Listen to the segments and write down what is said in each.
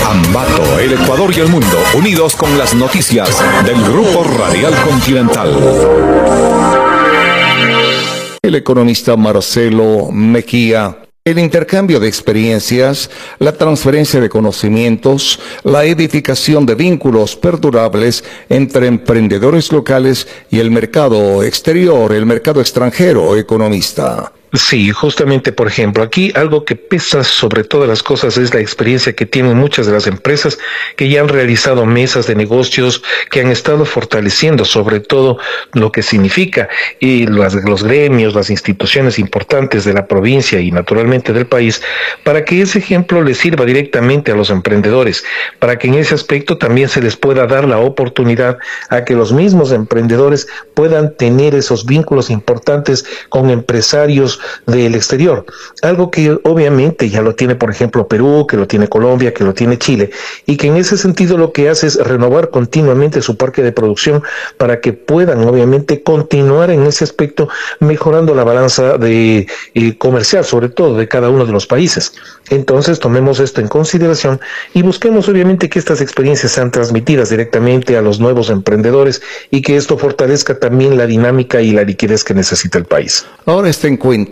Ambato, el Ecuador y el mundo, unidos con las noticias del Grupo Radial Continental. El economista Marcelo Mejía. El intercambio de experiencias, la transferencia de conocimientos, la edificación de vínculos perdurables entre emprendedores locales y el mercado exterior, el mercado extranjero, economista. Sí, justamente, por ejemplo, aquí algo que pesa sobre todas las cosas es la experiencia que tienen muchas de las empresas que ya han realizado mesas de negocios, que han estado fortaleciendo sobre todo lo que significa los gremios, las instituciones importantes de la provincia y naturalmente del país, para que ese ejemplo les sirva directamente a los emprendedores, para que en ese aspecto también se les pueda dar la oportunidad a que los mismos emprendedores puedan tener esos vínculos importantes con empresarios del exterior, algo que obviamente ya lo tiene, por ejemplo, Perú, que lo tiene Colombia, que lo tiene Chile, y que en ese sentido lo que hace es renovar continuamente su parque de producción para que puedan obviamente continuar en ese aspecto mejorando la balanza de comercial, sobre todo de cada uno de los países. Entonces tomemos esto en consideración y busquemos obviamente que estas experiencias sean transmitidas directamente a los nuevos emprendedores y que esto fortalezca también la dinámica y la liquidez que necesita el país. Ahora este encuentro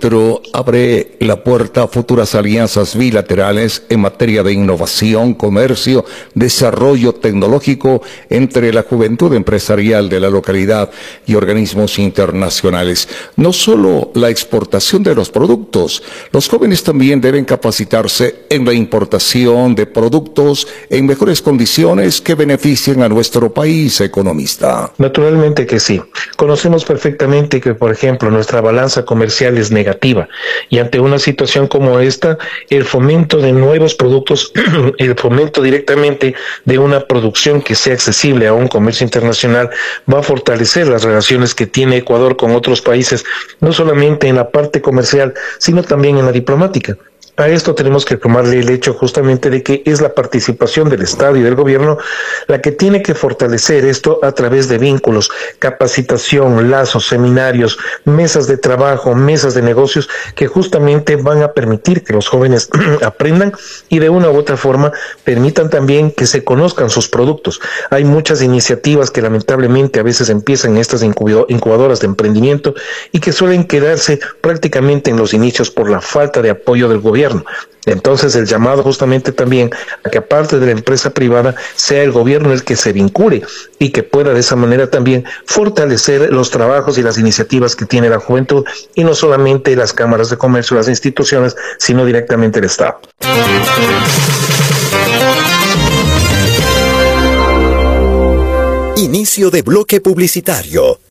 abre la puerta a futuras alianzas bilaterales en materia de innovación, comercio, desarrollo tecnológico entre la juventud empresarial de la localidad y organismos internacionales. No solo la exportación de los productos, los jóvenes también deben capacitarse en la importación de productos en mejores condiciones que beneficien a nuestro país, economista. Naturalmente que sí. Conocemos perfectamente que, por ejemplo, nuestra balanza comercial es negativa y ante una situación como esta, el fomento de nuevos productos, el fomento directamente de una producción que sea accesible a un comercio internacional va a fortalecer las relaciones que tiene Ecuador con otros países, no solamente en la parte comercial, sino también en la diplomática. A esto tenemos que tomarle el hecho justamente de que es la participación del Estado y del gobierno la que tiene que fortalecer esto a través de vínculos, capacitación, lazos, seminarios, mesas de trabajo, mesas de negocios que justamente van a permitir que los jóvenes aprendan y de una u otra forma permitan también que se conozcan sus productos. Hay muchas iniciativas que lamentablemente a veces empiezan en estas incubadoras de emprendimiento y que suelen quedarse prácticamente en los inicios por la falta de apoyo del gobierno. Entonces el llamado justamente también a que aparte de la empresa privada sea el gobierno el que se vincule y que pueda de esa manera también fortalecer los trabajos y las iniciativas que tiene la juventud y no solamente las cámaras de comercio, las instituciones, sino directamente el Estado. Inicio de bloque publicitario.